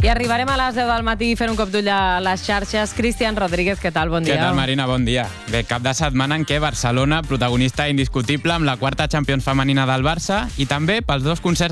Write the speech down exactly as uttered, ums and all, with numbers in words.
I arribarem a les deu del matí fent un cop d'ull a les xarxes. Cristian Rodríguez, què tal? Bon dia. Què tal, Marina? Bon dia. Bé, cap de setmana en què Barcelona, protagonista indiscutible amb la quarta Champions femenina del Barça, i també pels dos concerts